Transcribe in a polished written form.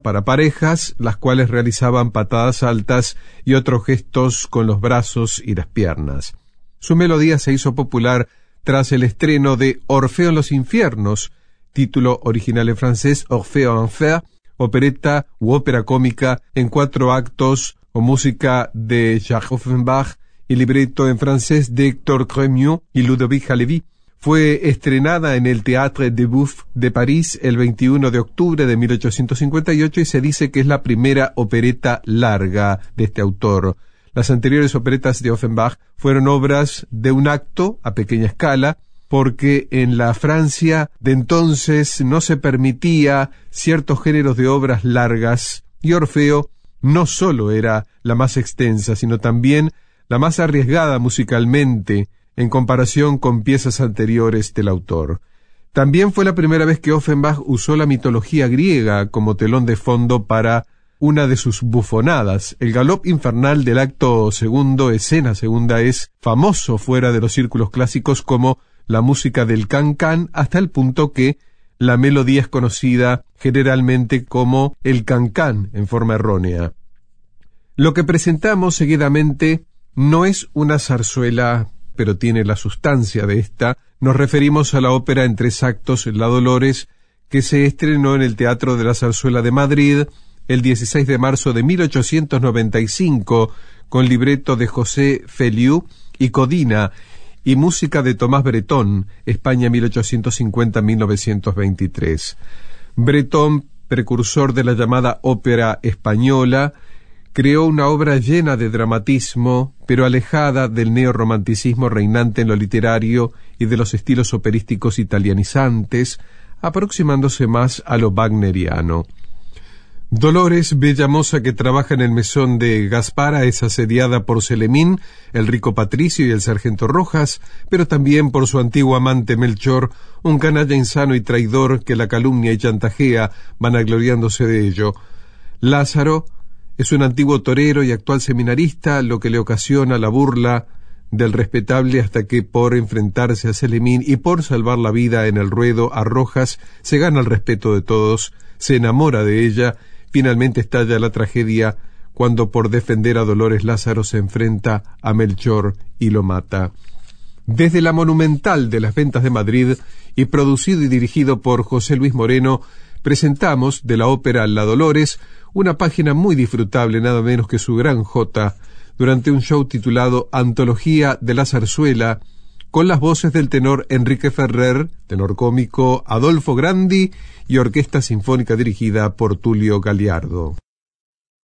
para parejas, las cuales realizaban patadas altas y otros gestos con los brazos y las piernas. Su melodía se hizo popular tras el estreno de Orfeo en los infiernos, título original en francés Orfeo en enfer, opereta u ópera cómica en 4 actos o música de Jacques Offenbach y libreto en francés de Hector Crémieux y Ludovic Halévy. Fue estrenada en el Théâtre de Bouffe de París el 21 de octubre de 1858 y se dice que es la primera opereta larga de este autor. Las anteriores operetas de Offenbach fueron obras de un acto a pequeña escala, porque en la Francia de entonces no se permitía ciertos géneros de obras largas, y Orfeo no solo era la más extensa, sino también la más arriesgada musicalmente en comparación con piezas anteriores del autor. También fue la primera vez que Offenbach usó la mitología griega como telón de fondo para una de sus bufonadas. El galop infernal del acto segundo, escena segunda, es famoso fuera de los círculos clásicos como la música del can-can, hasta el punto que la melodía es conocida generalmente como el can-can en forma errónea. Lo que presentamos seguidamente no es una zarzuela, pero tiene la sustancia de esta. Nos referimos a la ópera en 3 actos, La Dolores, que se estrenó en el Teatro de la Zarzuela de Madrid el 16 de marzo de 1895, con libreto de José Feliú y Codina, y música de Tomás Bretón, España 1850-1923. Bretón, precursor de la llamada ópera española, creó una obra llena de dramatismo, pero alejada del neorromanticismo reinante en lo literario y de los estilos operísticos italianizantes, aproximándose más a lo wagneriano. Dolores, bella moza que trabaja en el mesón de Gaspara, es asediada por Celemín, el rico patricio y el sargento Rojas, pero también por su antiguo amante Melchor, un canalla insano y traidor que la calumnia y chantajea, vanagloriándose de ello. Lázaro es un antiguo torero y actual seminarista, lo que le ocasiona la burla del respetable hasta que, por enfrentarse a Celemín y por salvar la vida en el ruedo a Rojas, se gana el respeto de todos, se enamora de ella. Finalmente estalla la tragedia cuando, por defender a Dolores, Lázaro se enfrenta a Melchor y lo mata. Desde la Monumental de las Ventas de Madrid y producido y dirigido por José Luis Moreno, presentamos de la ópera La Dolores una página muy disfrutable, nada menos que su gran jota, durante un show titulado Antología de la Zarzuela, con las voces del tenor Enrique Ferrer, tenor cómico Adolfo Grandi y orquesta sinfónica dirigida por Tulio Galiardo.